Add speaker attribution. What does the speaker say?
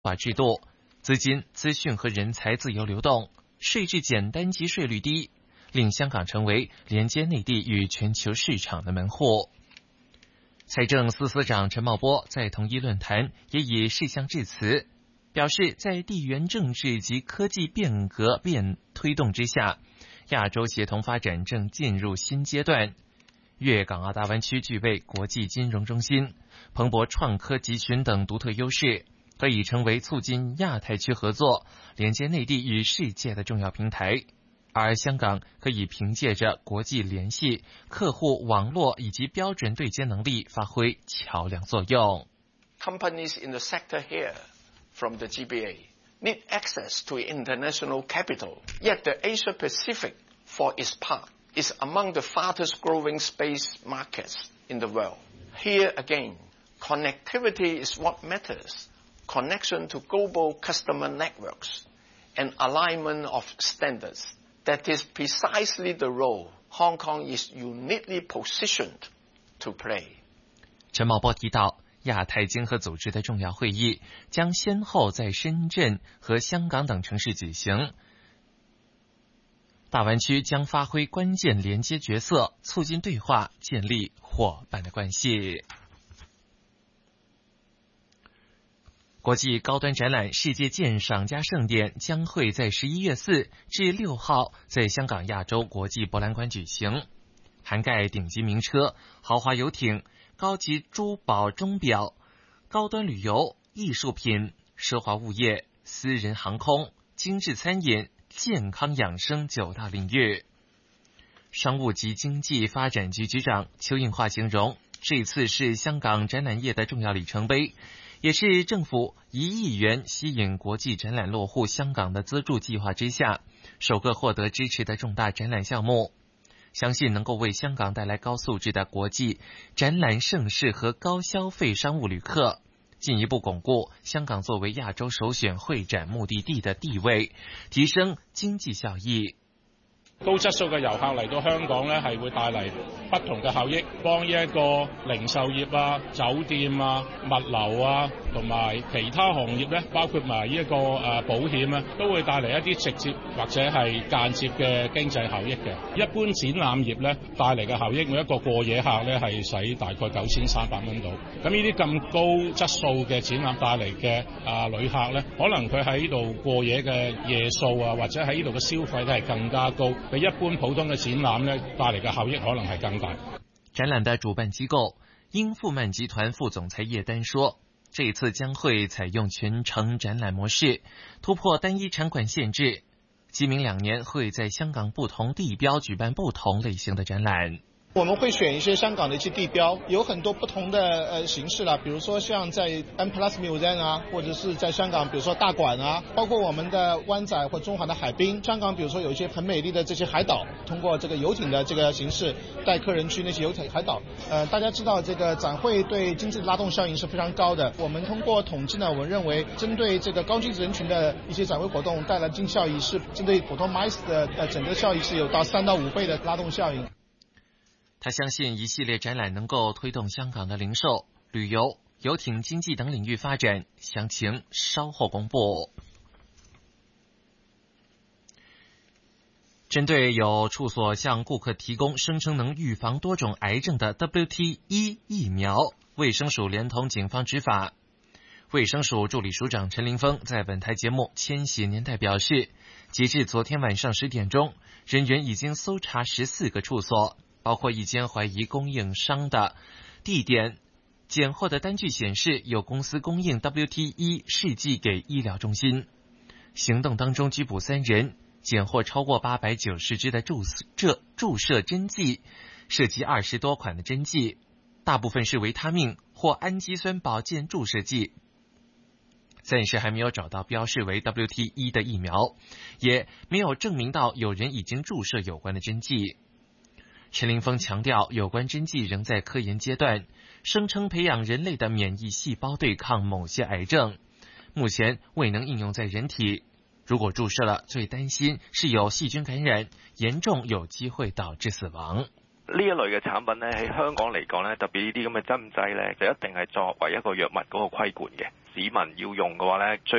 Speaker 1: 化制度，资金、资讯和人才自由流动，税制简单及税率低，令香港成为连接内地与全球市场的门户。财政司司长陈茂波在统一论坛也以事项致辞，表示在地缘政治及科技变革推动之下，亚洲协同发展正进入新阶段。粤港澳大湾区具备国际金融中心、蓬勃创科集群等独特优势，可以成为促进亚太区合作、连接内地与世界的重要平台。而香港可以凭借着国际联系、客户网络以及标准对接能力，发挥桥梁作用。
Speaker 2: Companies in the sector here from the GBA need access to international capital, yet the Asia Pacific, for its part, is among the fastest growing space markets in the world. Here again, connectivity is what matters. Connection to global customer networks and alignment of standards. That is precisely the role Hong Kong is uniquely positioned to play.
Speaker 1: 陈茂波提到，亚太经合组织的重要会议将先后在深圳和香港等城市举行。大湾区将发挥关键连接角色，促进对话，建立伙伴的关系。国际高端展览世界鉴赏家盛典将会在11月4至6号在香港亚洲国际博览馆举行，涵盖顶级名车、豪华游艇、高级珠宝钟表、高端旅游、艺术品、奢华物业、私人航空、精致餐饮、健康养生9大领域。商务及经济发展局局长邱应华形容，这次是香港展览业的重要里程碑，也是政府1亿元吸引国际展览落户香港的资助计划之下，首个获得支持的重大展览项目，相信能够为香港带来高素质的国际展览盛事和高消费商务旅客，进一步巩固香港作为亚洲首選會展目的地的地位，提升經濟效益。
Speaker 3: 高質素嘅遊客嚟到香港咧，係會帶嚟不同嘅效益，幫呢一個零售業啊、酒店啊、物流啊，同埋其他行業咧，包括埋呢一個保險啊，都會帶嚟一啲直接或者係間接嘅經濟效益嘅。一般展覽業咧帶嚟嘅效益，每一個過夜客咧係使大概9300蚊到。咁呢啲咁高質素嘅展覽帶嚟嘅旅客咧，可能佢喺呢度過夜嘅夜數啊，或者喺呢度嘅消費咧係更加高。比一般普通嘅展覽呢，帶嚟嘅效益可能係更大。
Speaker 1: 展覽的主辦機構英富曼集團副總裁葉丹說，這次將會採用全程展覽模式，突破單一場館限制，今明2年會在香港不同地標舉辦不同類型的展覽。
Speaker 4: 我們會選一些香港的一些地標，有很多不同的形式啦，比如說像在 M+ Museum 啊，或者是在香港，比如說大館啊，包括我們的灣仔或中環的海濱。香港比如說有一些很美麗的這些海島，通過這個遊艇的這個形式帶客人去那些遊艇海島。大家知道這個展會對經濟的拉動效應是非常高的。我們通過統計呢，我們認為針對這個高經濟人群的一些展會活動帶來經濟效益是針對普通 MICE 的整個效益是有到3到5倍的拉動效應。
Speaker 1: 他相信一系列展覽能夠推動香港的零售、旅遊、遊艇經濟等領域發展，詳情稍後公布。針對有處所向顧客提供聲稱能預防多種癌症的 WT1 疫苗，衛生署連同警方執法。衛生署助理署長陳凌峰在本台節目《千禧年代》表示，截至昨天晚上10點鐘，人員已經搜查14個處所，包括一間懷疑供應商的地點，檢獲的單據顯示有公司供應 WT1 試劑給醫療中心。行動當中拘捕3人，檢獲超過890支的注射針劑，涉及20多款的針劑，大部分是維他命或氨基酸保健注射劑。暫時還沒有找到標示為 WT1 的疫苗，也沒有證明到有人已經注射有關的針劑。陳凌峰強調，有關針劑仍在科研階段，聲稱培養人類的免疫細胞對抗某些癌症，目前未能應用在人體。如果注射了，最擔心是有細菌感染，嚴重有機會導致死亡。
Speaker 5: 呢一類嘅產品呢，喺香港嚟講呢，特別呢啲咁嘅針劑呢，就一定係作為一個藥物嗰個規管嘅。市民要用嘅話呢，最